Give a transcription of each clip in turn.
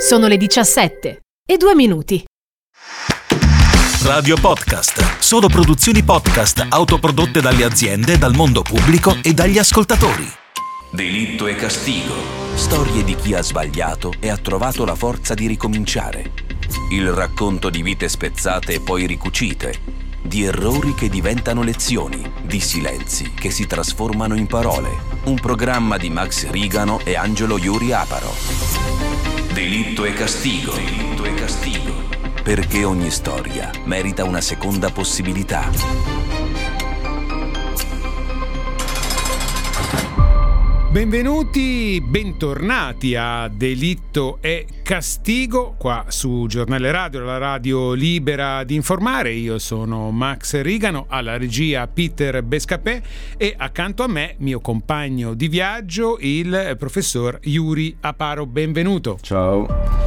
Sono le 17:02. Radio Podcast. Solo produzioni podcast autoprodotte dalle aziende, dal mondo pubblico e dagli ascoltatori. Delitto e castigo. Storie di chi ha sbagliato e ha trovato la forza di ricominciare. Il racconto di vite spezzate e poi ricucite. Di errori che diventano lezioni. Di silenzi che si trasformano in parole. Un programma di Max Rigano e Angelo Iuri Aparo. Delitto e castigo. Delitto e castigo. Perché ogni storia merita una seconda possibilità. Benvenuti, bentornati a Delitto e Castigo, qua su Giornale Radio, la radio libera di informare. Io sono Max Rigano, alla regia Peter Bescapè e accanto a me mio compagno di viaggio, il professor Iuri Aparo. Benvenuto. Ciao.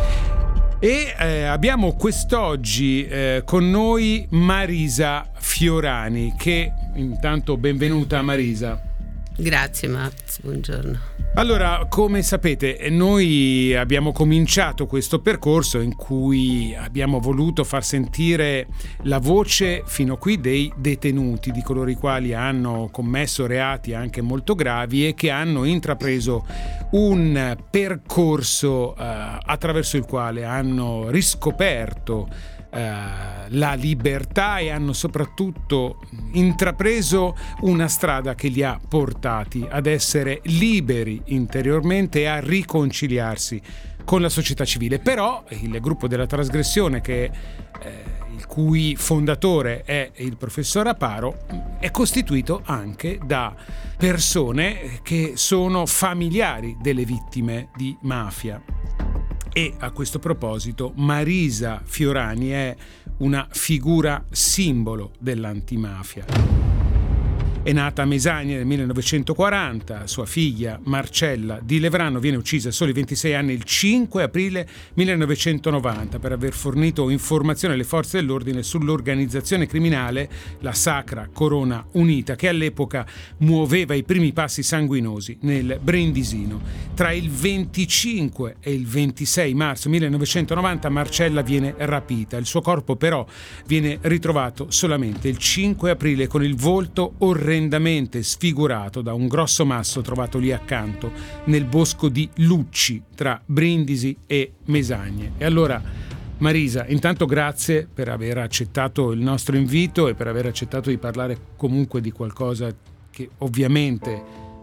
E abbiamo quest'oggi con noi Marisa Fiorani, che intanto benvenuta Marisa. Grazie Max, buongiorno. Allora, come sapete, noi abbiamo cominciato questo percorso in cui abbiamo voluto far sentire la voce fino qui dei detenuti, di coloro i quali hanno commesso reati anche molto gravi e che hanno intrapreso un percorso attraverso il quale hanno riscoperto la libertà e hanno soprattutto intrapreso una strada che li ha portati ad essere liberi interiormente e a riconciliarsi con la società civile. Però il gruppo della trasgressione, che il cui fondatore è il professor Aparo, è costituito anche da persone che sono familiari delle vittime di mafia. E a questo proposito Marisa Fiorani è una figura simbolo dell'antimafia. È nata a Mesagne nel 1940, sua figlia Marcella di Levrano viene uccisa a soli 26 anni il 5 aprile 1990 per aver fornito informazioni alle forze dell'ordine sull'organizzazione criminale la Sacra Corona Unita, che all'epoca muoveva i primi passi sanguinosi nel Brindisino. Tra il 25 e il 26 marzo 1990 Marcella viene rapita. Il suo corpo però viene ritrovato solamente il 5 aprile con il volto orrendamente sfigurato da un grosso masso trovato lì accanto nel bosco di Lucci tra Brindisi e Mesagne. E allora Marisa, intanto grazie per aver accettato il nostro invito e per aver accettato di parlare comunque di qualcosa che ovviamente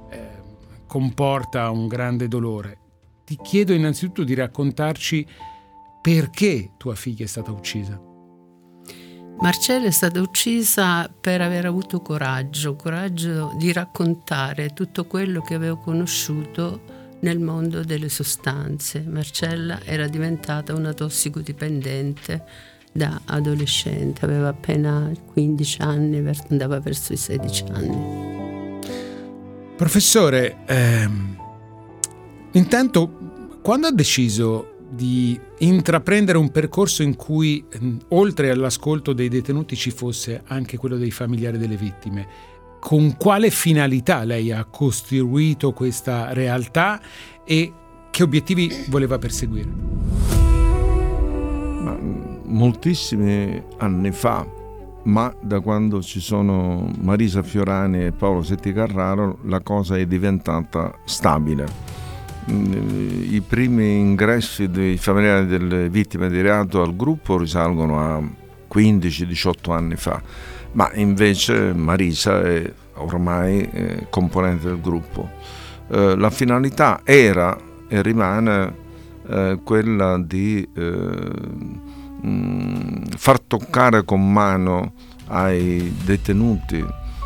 comporta un grande dolore. Ti chiedo innanzitutto di raccontarci perché tua figlia è stata uccisa. Marcella è stata uccisa per aver avuto coraggio di raccontare tutto quello che avevo conosciuto nel mondo delle sostanze. Marcella era diventata una tossicodipendente da adolescente, aveva appena 15 anni, andava verso i 16 anni. Professore, intanto quando ha deciso di intraprendere un percorso in cui oltre all'ascolto dei detenuti ci fosse anche quello dei familiari delle vittime, con quale finalità lei ha costruito questa realtà e che obiettivi voleva perseguire? Moltissimi anni fa, ma da quando ci sono Marisa Fiorani e Paolo Setti Carraro la cosa è diventata stabile. I primi ingressi dei familiari delle vittime di reato al gruppo risalgono a 15-18 anni fa, ma invece Marisa è ormai componente del gruppo. La finalità era e rimane quella di far toccare con mano ai detenuti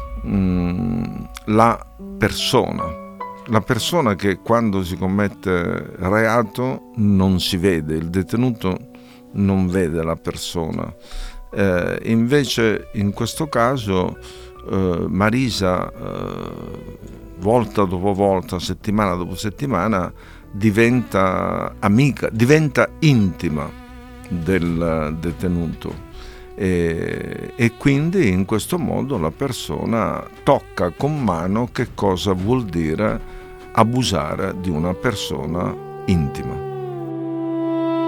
la persona che quando si commette reato non si vede, il detenuto non vede la persona. Invece in questo caso Marisa, volta dopo volta, settimana dopo settimana, diventa amica, diventa intima del detenuto. E quindi in questo modo la persona tocca con mano che cosa vuol dire abusare di una persona intima.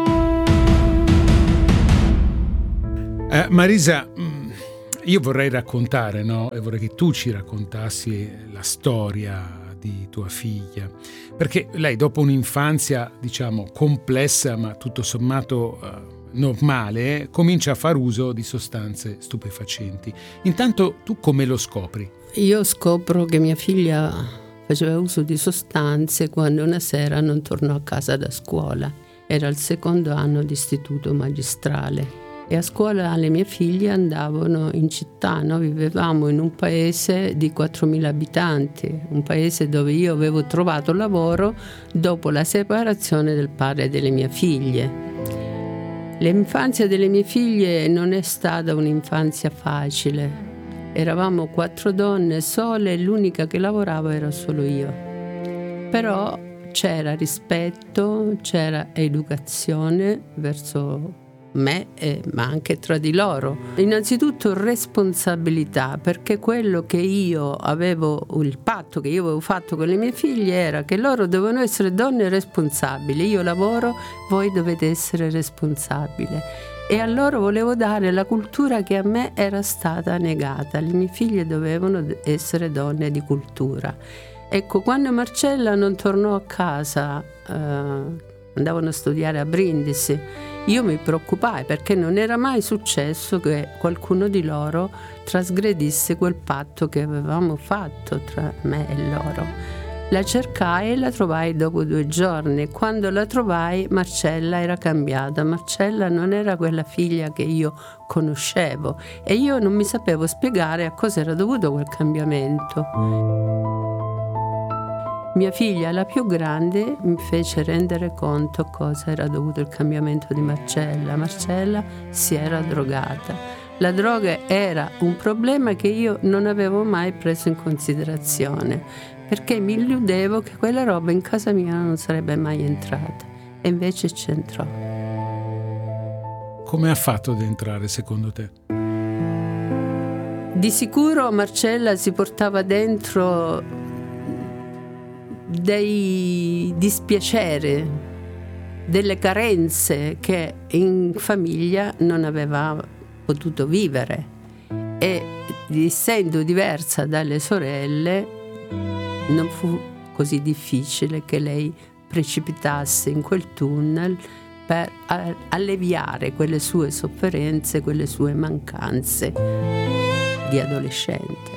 Marisa, io vorrei raccontare, no? E vorrei che tu ci raccontassi la storia di tua figlia, perché lei dopo un'infanzia, diciamo, complessa ma tutto sommato normale, comincia a far uso di sostanze stupefacenti. Intanto tu come lo scopri? Io scopro che mia figlia faceva uso di sostanze quando una sera non tornò a casa da scuola. Era il 2° anno di istituto magistrale. E a scuola le mie figlie andavano in città, no? Vivevamo in un paese di 4.000 abitanti, un paese dove io avevo trovato lavoro dopo la separazione del padre delle mie figlie. L'infanzia delle mie figlie non è stata un'infanzia facile. Eravamo 4 donne sole e l'unica che lavorava era solo io. Però c'era rispetto, c'era educazione verso me, ma anche tra di loro. Innanzitutto responsabilità, perché quello che io avevo, il patto che io avevo fatto con le mie figlie era che loro dovevano essere donne responsabili. Io lavoro, voi dovete essere responsabili. E a loro volevo dare la cultura che a me era stata negata. Le mie figlie dovevano essere donne di cultura. Ecco, quando Marcella non tornò a casa, andavano a studiare a Brindisi, io mi preoccupai perché non era mai successo che qualcuno di loro trasgredisse quel patto che avevamo fatto tra me e loro. La cercai e la trovai dopo 2 giorni. Quando la trovai, Marcella era cambiata. Marcella non era quella figlia che io conoscevo e io non mi sapevo spiegare a cosa era dovuto quel cambiamento. Mia figlia, la più grande, mi fece rendere conto cosa era dovuto il cambiamento di Marcella. Marcella si era drogata. La droga era un problema che io non avevo mai preso in considerazione, perché mi illudevo che quella roba in casa mia non sarebbe mai entrata. E invece c'entrò. Come ha fatto ad entrare secondo te? Di sicuro Marcella si portava dentro dei dispiaceri, delle carenze che in famiglia non aveva potuto vivere e essendo diversa dalle sorelle non fu così difficile che lei precipitasse in quel tunnel per alleviare quelle sue sofferenze, quelle sue mancanze di adolescente.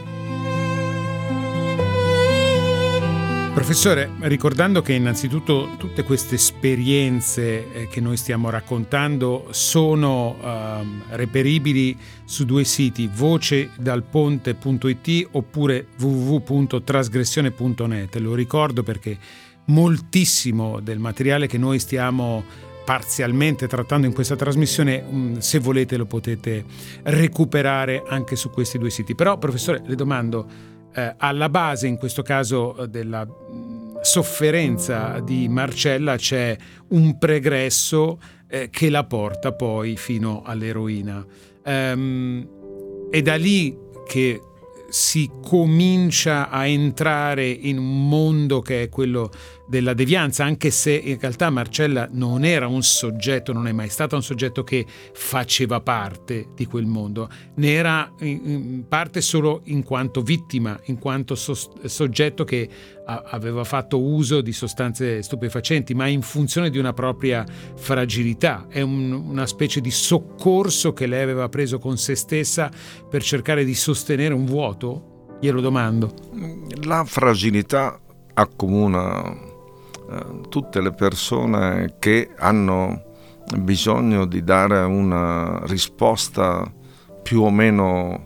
Professore, ricordando che innanzitutto tutte queste esperienze che noi stiamo raccontando sono reperibili su 2 siti, vocedalponte.it oppure www.trasgressione.net. Lo ricordo perché moltissimo del materiale che noi stiamo parzialmente trattando in questa trasmissione, se volete lo potete recuperare anche su questi 2 siti. Però, professore, le domando, alla base in questo caso della sofferenza di Marcella c'è un pregresso che la porta poi fino all'eroina. È da lì che si comincia a entrare in un mondo che è quello della devianza, anche se in realtà Marcella non era un soggetto, non è mai stata un soggetto che faceva parte di quel mondo, ne era in parte solo in quanto vittima, in quanto soggetto che aveva fatto uso di sostanze stupefacenti, ma in funzione di una propria fragilità. È una specie di soccorso che lei aveva preso con se stessa per cercare di sostenere un vuoto? Glielo domando. La fragilità accomuna tutte le persone che hanno bisogno di dare una risposta più o meno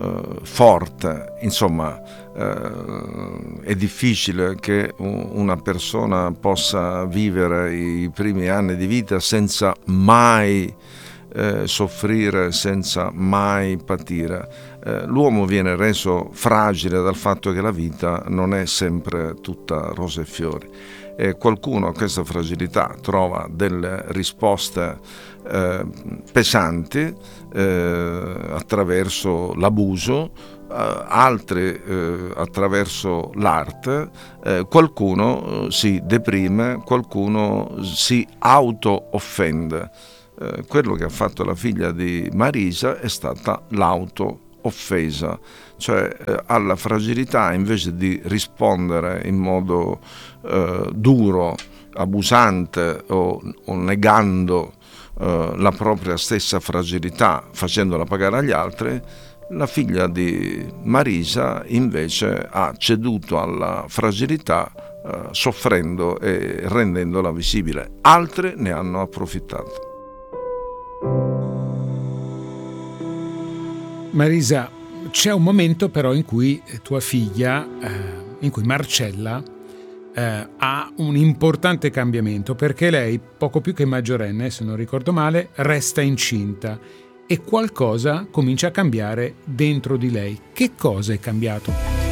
forte. Insomma, è difficile che una persona possa vivere i primi anni di vita senza mai soffrire, senza mai patire. L'uomo viene reso fragile dal fatto che la vita non è sempre tutta rose e fiori. E qualcuno a questa fragilità trova delle risposte pesanti attraverso l'abuso, altri attraverso l'arte, qualcuno si deprime, qualcuno si auto-offende. quello che ha fatto la figlia di Marisa è stata l'auto-offesa, cioè alla fragilità, invece di rispondere in modo duro, abusante o negando la propria stessa fragilità, facendola pagare agli altri, la figlia di Marisa invece ha ceduto alla fragilità, soffrendo e rendendola visibile. Altre ne hanno approfittato. Marisa, c'è un momento però in cui tua figlia, in cui Marcella, ha un importante cambiamento, perché lei, poco più che maggiorenne, se non ricordo male, resta incinta e qualcosa comincia a cambiare dentro di lei. Che cosa è cambiato?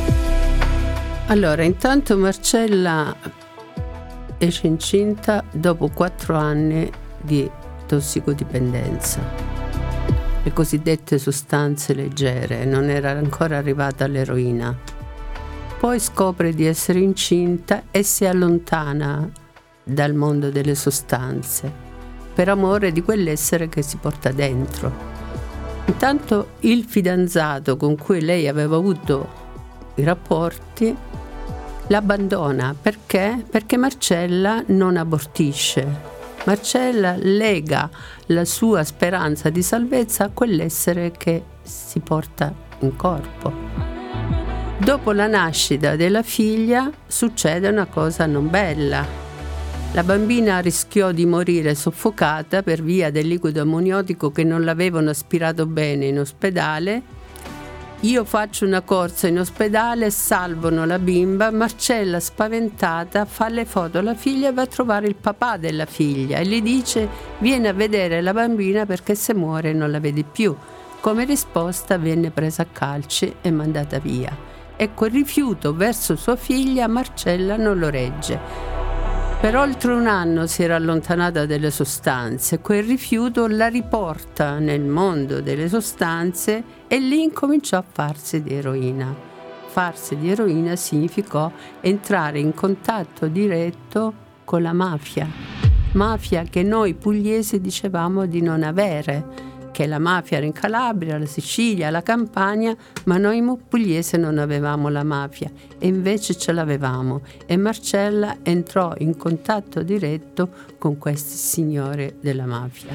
Allora, intanto Marcella esce incinta dopo 4 anni di tossicodipendenza, le cosiddette sostanze leggere, non era ancora arrivata all'eroina. Poi scopre di essere incinta e si allontana dal mondo delle sostanze per amore di quell'essere che si porta dentro. Intanto il fidanzato con cui lei aveva avuto i rapporti l'abbandona. Perché? Perché Marcella non abortisce. Marcella lega la sua speranza di salvezza a quell'essere che si porta in corpo. Dopo la nascita della figlia succede una cosa non bella. La bambina rischiò di morire soffocata per via del liquido ammoniotico che non l'avevano aspirato bene in ospedale. Io faccio una corsa in ospedale, salvano la bimba. Marcella, spaventata, fa le foto alla figlia e va a trovare il papà della figlia e gli dice: vieni a vedere la bambina perché se muore non la vedi più. Come risposta venne presa a calci e mandata via. E quel rifiuto verso sua figlia Marcella non lo regge. Per oltre 1 anno si era allontanata dalle sostanze, quel rifiuto la riporta nel mondo delle sostanze e lì incominciò a farsi di eroina. Farsi di eroina significò entrare in contatto diretto con la mafia che noi pugliesi dicevamo di non avere, che la mafia era in Calabria, la Sicilia, la Campania, ma noi pugliesi non avevamo la mafia e invece ce l'avevamo e Marcella entrò in contatto diretto con questi signori della mafia.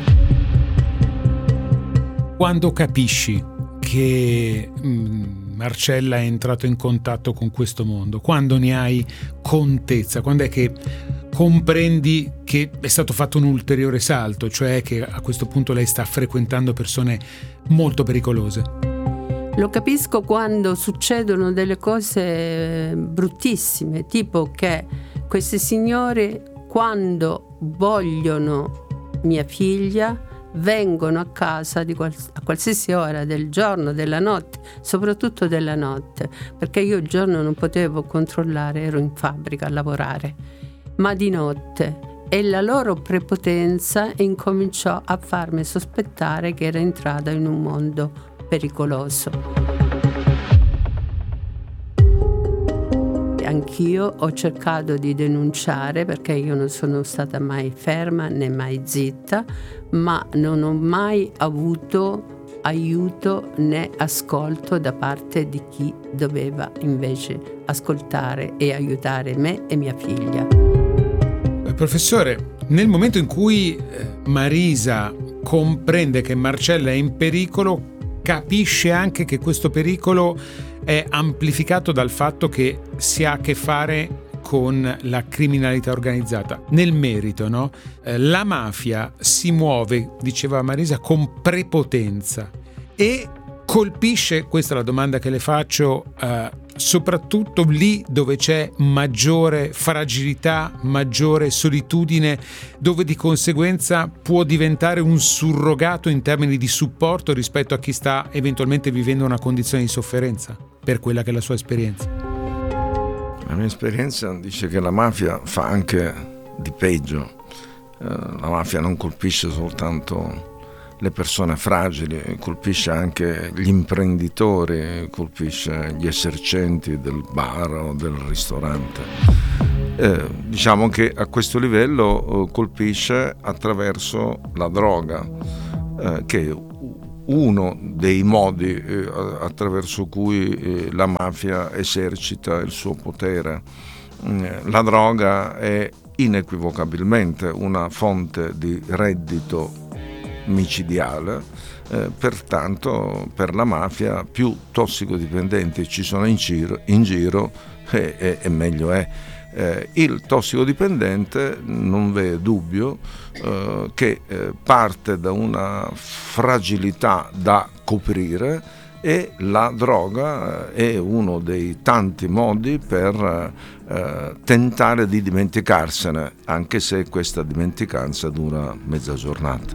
Quando capisci che Marcella è entrato in contatto con questo mondo, quando ne hai contezza, quando è che comprendi che è stato fatto un ulteriore salto, cioè che a questo punto lei sta frequentando persone molto pericolose? Lo capisco quando succedono delle cose bruttissime, tipo che questi signori, quando vogliono mia figlia, vengono a casa a qualsiasi ora del giorno, della notte, soprattutto della notte, perché io il giorno non potevo controllare, ero in fabbrica a lavorare, ma di notte, e la loro prepotenza incominciò a farmi sospettare che era entrata in un mondo pericoloso. Anch'io ho cercato di denunciare, perché io non sono stata mai ferma né mai zitta, ma non ho mai avuto aiuto né ascolto da parte di chi doveva invece ascoltare e aiutare me e mia figlia. Professore, nel momento in cui Marisa comprende che Marcella è in pericolo, capisce anche che questo pericolo è amplificato dal fatto che si ha a che fare con la criminalità organizzata. Nel merito, no? La mafia si muove, diceva Marisa, con prepotenza e colpisce, questa è la domanda che le faccio, soprattutto lì dove c'è maggiore fragilità, maggiore solitudine, dove di conseguenza può diventare un surrogato in termini di supporto rispetto a chi sta eventualmente vivendo una condizione di sofferenza, per quella che è la sua esperienza. La mia esperienza dice che la mafia fa anche di peggio. La mafia non colpisce soltanto le persone fragili, colpisce anche gli imprenditori, colpisce gli esercenti del bar o del ristorante. Diciamo che a questo livello colpisce attraverso la droga, che è uno dei modi attraverso cui la mafia esercita il suo potere. La droga è inequivocabilmente una fonte di reddito micidiale, pertanto per la mafia più tossicodipendenti ci sono in giro e meglio è. Il tossicodipendente, non v'è dubbio che parte da una fragilità da coprire, e la droga è uno dei tanti modi per tentare di dimenticarsene, anche se questa dimenticanza dura mezza giornata.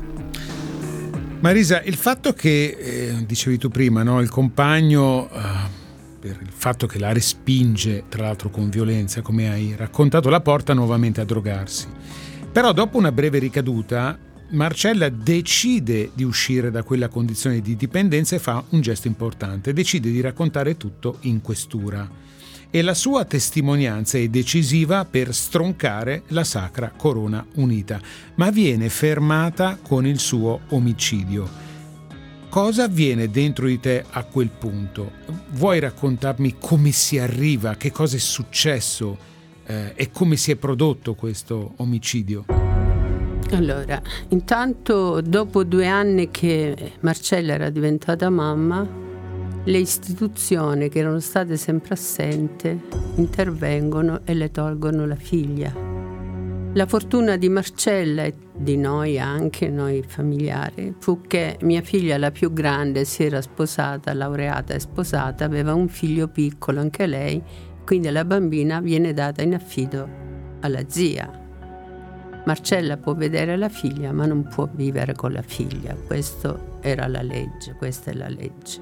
Marisa, il fatto che, dicevi tu prima, no, il compagno, per il fatto che la respinge, tra l'altro con violenza, come hai raccontato, la porta nuovamente a drogarsi. Però dopo una breve ricaduta, Marcella decide di uscire da quella condizione di dipendenza e fa un gesto importante, decide di raccontare tutto in questura. E la sua testimonianza è decisiva per stroncare la Sacra Corona Unita, ma viene fermata con il suo omicidio. Cosa avviene dentro di te a quel punto? Vuoi raccontarmi come si arriva, che cosa è successo e come si è prodotto questo omicidio? Allora, intanto dopo 2 anni che Marcella era diventata mamma, le istituzioni che erano state sempre assenti intervengono e le tolgono la figlia. La fortuna di Marcella e di noi anche, noi familiari, fu che mia figlia, la più grande, si era sposata, laureata e sposata, aveva un figlio piccolo anche lei, quindi la bambina viene data in affido alla zia. Marcella può vedere la figlia, ma non può vivere con la figlia. Questa era la legge, questa è la legge.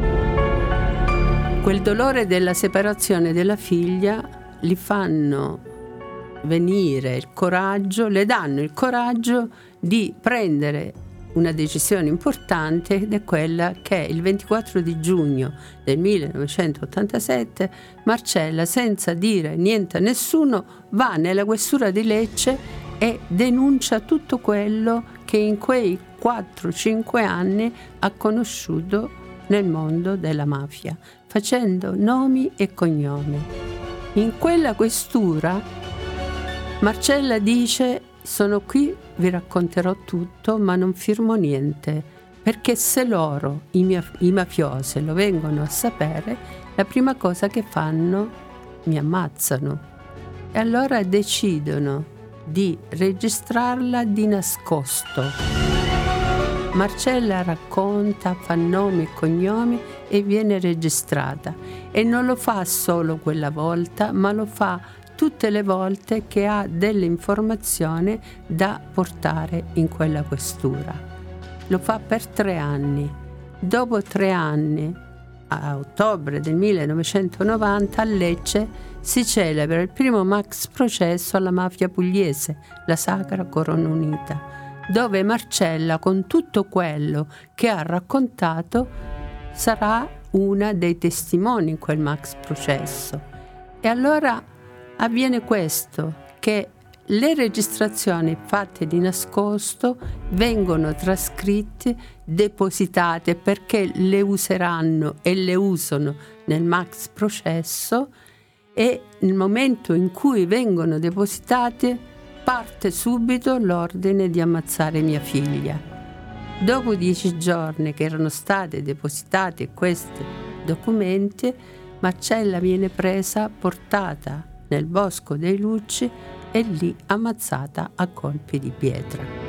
Quel dolore della separazione della figlia li fanno venire il coraggio, le danno il coraggio di prendere una decisione importante, ed è quella che il 24 di giugno del 1987 Marcella, senza dire niente a nessuno, va nella questura di Lecce e denuncia tutto quello che in quei 4-5 anni ha conosciuto nel mondo della mafia, facendo nomi e cognomi. In quella questura Marcella dice: sono qui, vi racconterò tutto, ma non firmo niente, perché se loro, i mafiosi, lo vengono a sapere, la prima cosa che fanno, mi ammazzano. E allora decidono di registrarla di nascosto. Marcella racconta, fa nomi e cognomi e viene registrata, e non lo fa solo quella volta, ma lo fa tutte le volte che ha delle informazioni da portare in quella questura. Lo fa per 3 anni. Dopo 3 anni, a ottobre del 1990, a Lecce si celebra il primo max processo alla mafia pugliese, la Sacra Corona Unita, dove Marcella, con tutto quello che ha raccontato, sarà una dei testimoni in quel max processo. E allora avviene questo, che le registrazioni fatte di nascosto vengono trascritte, depositate, perché le useranno e le usano nel max processo, e nel momento in cui vengono depositate parte subito l'ordine di ammazzare mia figlia. Dopo 10 giorni che erano state depositate questi documenti, Marcella viene presa, portata nel Bosco dei Lucci e lì ammazzata a colpi di pietra.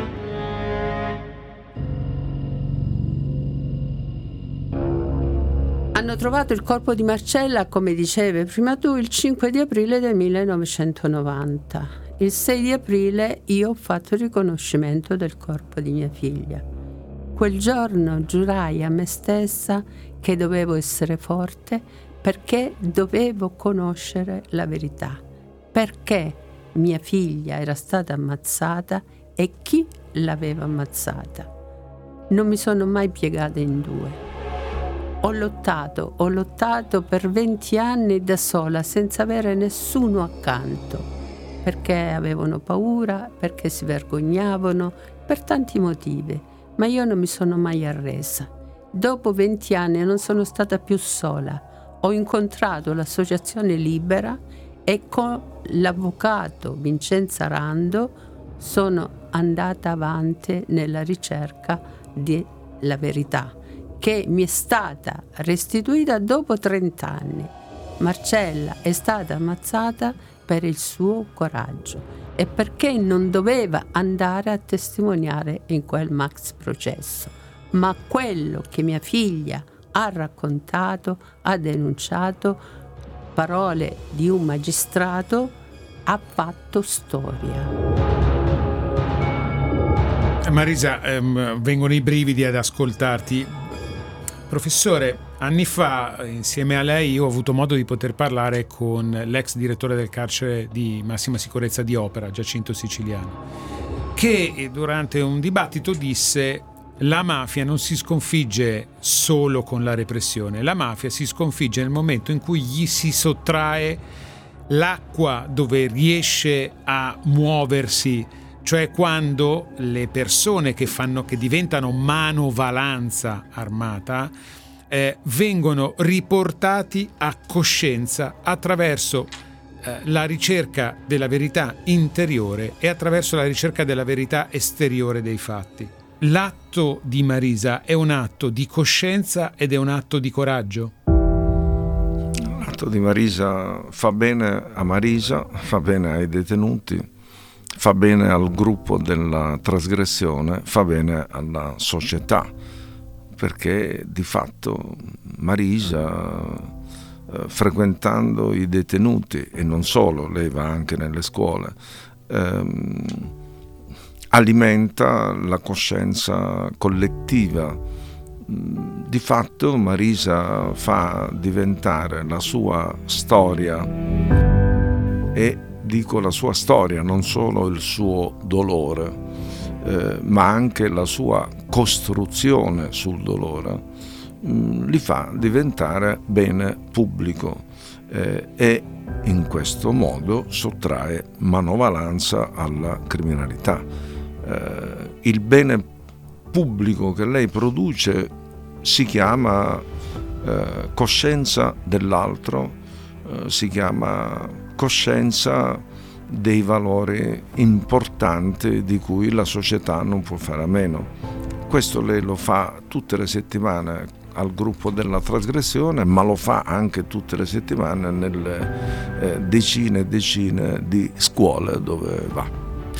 Hanno trovato il corpo di Marcella, come dicevi prima tu, il 5 di aprile del 1990. Il 6 di aprile io ho fatto il riconoscimento del corpo di mia figlia. Quel giorno giurai a me stessa che dovevo essere forte, perché dovevo conoscere la verità, perché mia figlia era stata ammazzata e chi l'aveva ammazzata. Non mi sono mai piegata in due. Ho lottato per 20 anni da sola, senza avere nessuno accanto, perché avevano paura, perché si vergognavano, per tanti motivi, ma io non mi sono mai arresa. Dopo 20 anni non sono stata più sola, ho incontrato l'Associazione Libera e con l'avvocato Vincenzo Rando sono andata avanti nella ricerca della verità, che mi è stata restituita dopo 30 anni. Marcella è stata ammazzata per il suo coraggio e perché non doveva andare a testimoniare in quel max processo. Ma quello che mia figlia ha raccontato, ha denunciato, parole di un magistrato, ha fatto storia. Marisa, vengono i brividi ad ascoltarti. Professore, anni fa, insieme a lei, io ho avuto modo di poter parlare con l'ex direttore del carcere di massima sicurezza di Opera, Giacinto Siciliano, che durante un dibattito disse: la mafia non si sconfigge solo con la repressione, la mafia si sconfigge nel momento in cui gli si sottrae l'acqua dove riesce a muoversi, cioè quando le persone che diventano manovalanza armata vengono riportati a coscienza attraverso la ricerca della verità interiore e attraverso la ricerca della verità esteriore dei fatti. L'atto di Marisa è un atto di coscienza ed è un atto di coraggio? L'atto di Marisa fa bene a Marisa, fa bene ai detenuti, fa bene al gruppo della trasgressione, fa bene alla società, perché di fatto Marisa, frequentando i detenuti, e non solo, lei va anche nelle scuole, alimenta la coscienza collettiva. Di fatto Marisa fa diventare la sua storia, e dico la sua storia, non solo il suo dolore, ma anche la sua costruzione sul dolore, li fa diventare bene pubblico, e in questo modo sottrae manovalanza alla criminalità. Il bene pubblico che lei produce si chiama coscienza dell'altro, si chiama coscienza dei valori importanti di cui la società non può fare a meno. Questo lei lo fa tutte le settimane al gruppo della trasgressione, ma lo fa anche tutte le settimane nelle decine e decine di scuole dove va.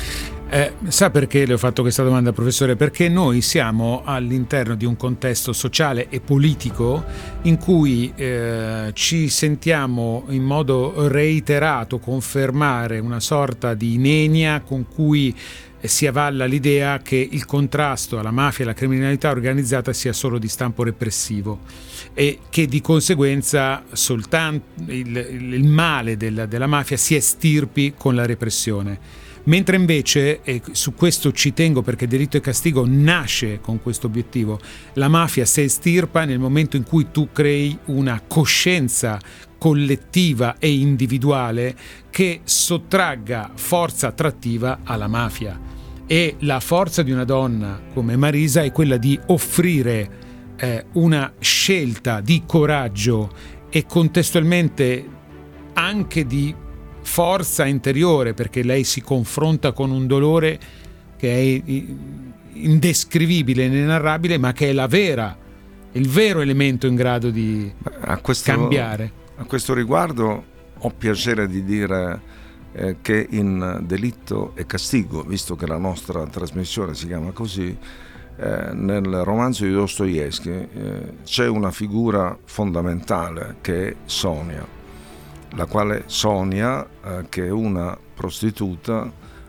Sa perché le ho fatto questa domanda, professore? Perché noi siamo all'interno di un contesto sociale e politico in cui ci sentiamo in modo reiterato confermare una sorta di nenia con cui si avalla l'idea che il contrasto alla mafia e alla criminalità organizzata sia solo di stampo repressivo e che di conseguenza soltanto il male della mafia si estirpi con la repressione. Mentre invece, e su questo ci tengo perché Delitto e Castigo nasce con questo obiettivo, la mafia si estirpa nel momento in cui tu crei una coscienza collettiva e individuale che sottragga forza attrattiva alla mafia. E la forza di una donna come Marisa è quella di offrire una scelta di coraggio e contestualmente anche di forza interiore, perché lei si confronta con un dolore che è indescrivibile, inenarrabile, ma che è il vero elemento in grado di cambiare. A questo riguardo ho piacere di dire che in Delitto e Castigo, visto che la nostra trasmissione si chiama così, nel romanzo di Dostoevskij c'è una figura fondamentale che è Sonia, la quale Sonia, che è una prostituta,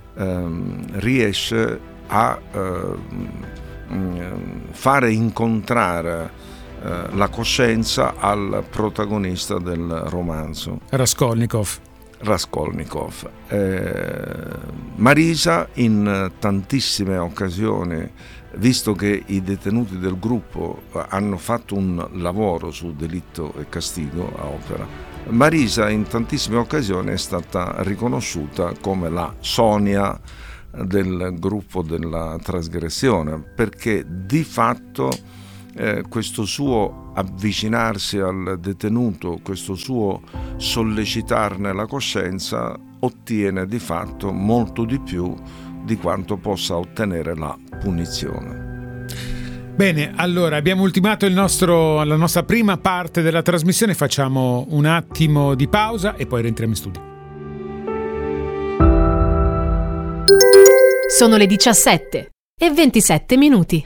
riesce a fare incontrare la coscienza al protagonista del romanzo, Raskolnikov. Marisa in tantissime occasioni visto che i detenuti del gruppo hanno fatto un lavoro su Delitto e Castigo a opera, Marisa in tantissime occasioni è stata riconosciuta come la Sonia del gruppo della trasgressione, perché di fatto questo suo avvicinarsi al detenuto, questo suo sollecitarne la coscienza, ottiene di fatto molto di più di quanto possa ottenere la punizione. Bene, allora abbiamo ultimato la nostra prima parte della trasmissione, facciamo un attimo di pausa e poi rientriamo in studio. Sono le 17:27.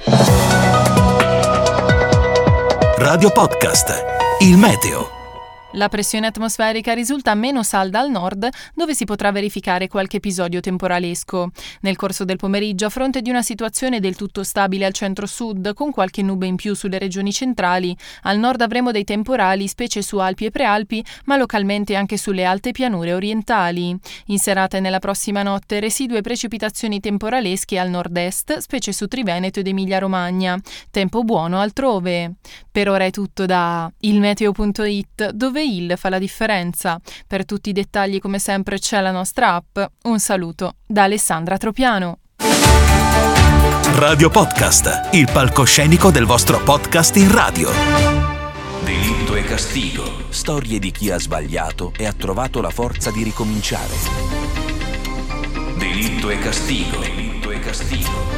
Radio Podcast, il meteo. La pressione atmosferica risulta meno salda al nord, dove si potrà verificare qualche episodio temporalesco. Nel corso del pomeriggio, a fronte di una situazione del tutto stabile al centro-sud, con qualche nube in più sulle regioni centrali, al nord avremo dei temporali, specie su Alpi e Prealpi, ma localmente anche sulle alte pianure orientali. In serata e nella prossima notte, residue precipitazioni temporalesche al nord-est, specie su Triveneto ed Emilia-Romagna. Tempo buono altrove. Per ora è tutto da ilmeteo.it, dove il fa la differenza. Per tutti i dettagli, come sempre, c'è la nostra app. Un saluto da Alessandra Tropiano. Radio Podcast, il palcoscenico del vostro podcast in radio. Delitto e Castigo, storie di chi ha sbagliato e ha trovato la forza di ricominciare. Delitto e Castigo, Delitto e Castigo.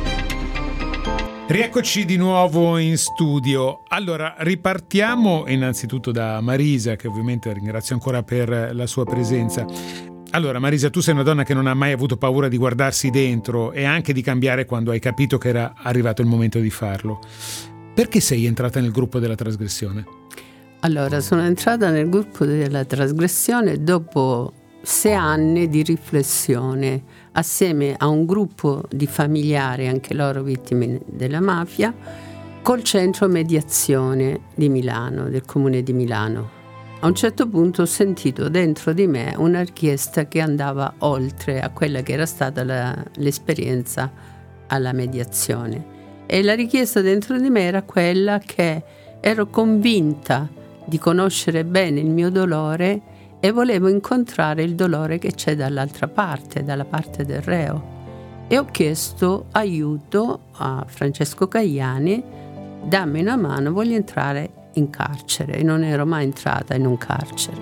Rieccoci di nuovo in studio. Allora, ripartiamo innanzitutto da Marisa, che ovviamente ringrazio ancora per la sua presenza. Allora, Marisa, tu sei una donna che non ha mai avuto paura di guardarsi dentro e anche di cambiare quando hai capito che era arrivato il momento di farlo. Perché sei entrata nel gruppo della trasgressione? Allora, sono entrata nel gruppo della trasgressione dopo 6 anni di riflessione, assieme a un gruppo di familiari, anche loro vittime della mafia, col centro mediazione di Milano, del comune di Milano. A un certo punto ho sentito dentro di me una richiesta che andava oltre a quella che era stata l'esperienza alla mediazione. E la richiesta dentro di me era quella che ero convinta di conoscere bene il mio dolore e volevo incontrare il dolore che c'è dall'altra parte, dalla parte del reo. E ho chiesto aiuto a Francesco Caiani: dammi una mano, voglio entrare in carcere. E non ero mai entrata in un carcere.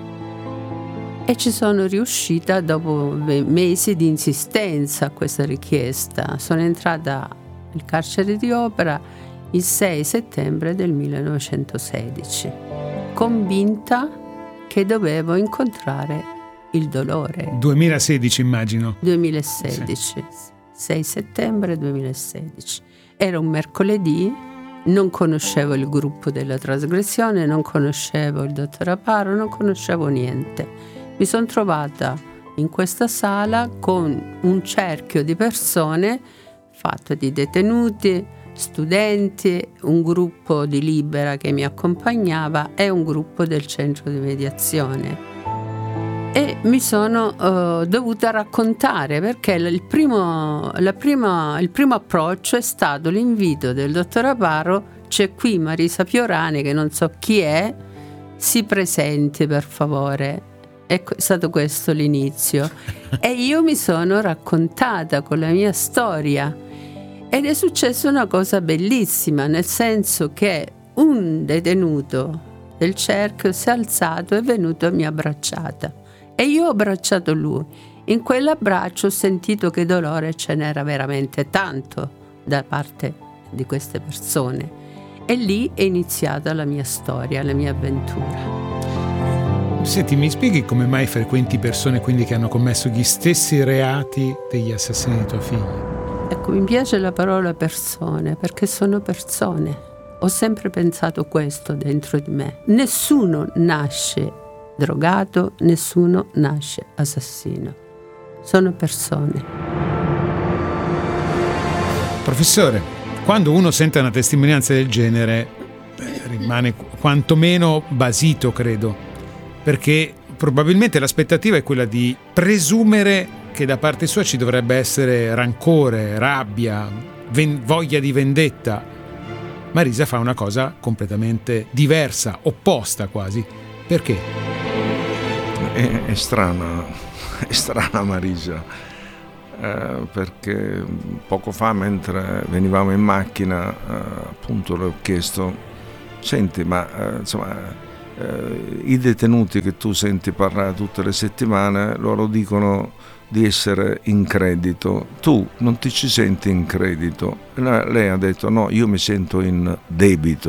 E ci sono riuscita dopo mesi di insistenza a questa richiesta. Sono entrata nel carcere di Opera il 6 settembre del 1916, convinta che dovevo incontrare il dolore. 2016 immagino. 2016, sì. 6 settembre 2016. Era un mercoledì, non conoscevo il gruppo della trasgressione, non conoscevo il dottor Aparo, non conoscevo niente. Mi sono trovata in questa sala con un cerchio di persone fatto di detenuti, studenti, un gruppo di Libera che mi accompagnava e un gruppo del centro di mediazione. E mi sono dovuta raccontare, perché il primo approccio è stato l'invito del dottor Aparo: c'è qui Marisa Fiorani, che non so chi è, si presenti per favore. È stato questo l'inizio. E io mi sono raccontata con la mia storia. Ed è successa una cosa bellissima, nel senso che un detenuto del cerchio si è alzato, è venuto e mi ha abbracciata. E io ho abbracciato lui. In quell'abbraccio ho sentito che dolore ce n'era veramente tanto da parte di queste persone. E lì è iniziata la mia storia, la mia avventura. Senti, mi spieghi come mai frequenti persone quindi che hanno commesso gli stessi reati degli assassini di tua figlia? Ecco, mi piace la parola persone, perché sono persone. Ho sempre pensato questo dentro di me. Nessuno nasce drogato, nessuno nasce assassino. Sono persone. Professore, quando uno sente una testimonianza del genere, rimane quantomeno basito, credo, perché probabilmente l'aspettativa è quella di presumere che da parte sua ci dovrebbe essere rancore, rabbia, voglia di vendetta. Marisa fa una cosa completamente diversa, opposta quasi. Perché? È strana Marisa, perché poco fa, mentre venivamo in macchina, appunto le ho chiesto: senti, ma i detenuti che tu senti parlare tutte le settimane, loro dicono di essere in credito, tu non ti ci senti in credito? Lei ha detto: no, io mi sento in debito.